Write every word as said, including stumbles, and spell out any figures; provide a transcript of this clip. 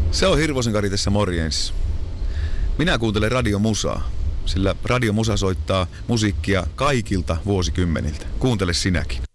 Se on Hirvosen Kari tässä morjens. Minä kuuntelen radiomusaa, sillä radiomusa soittaa musiikkia kaikilta vuosikymmeniltä. Kuuntele sinäkin.